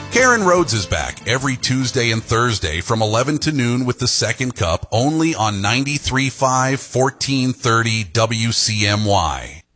Karen Rhodes is back every Tuesday and Thursday from 11 to noon with the second cup, only on 93.5 1430 WCMY.